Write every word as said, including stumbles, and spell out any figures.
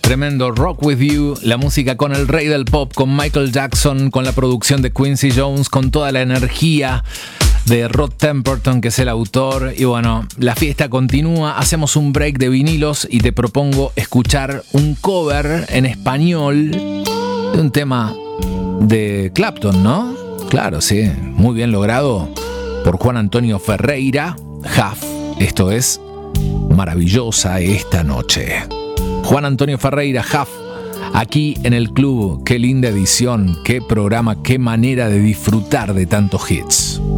Tremendo Rock With You, la música con el rey del pop, con Michael Jackson, con la producción de Quincy Jones, con toda la energía de Rod Temperton, que es el autor. Y bueno, la fiesta continúa. Hacemos un break de vinilos y te propongo escuchar un cover en español de un tema de Clapton, ¿no? Claro, sí, muy bien logrado por Juan Antonio Ferreira, Huff. Esto es Maravillosa Esta Noche. Juan Antonio Ferreira, Huff, aquí en el club. Qué linda edición, qué programa, qué manera de disfrutar de tantos hits.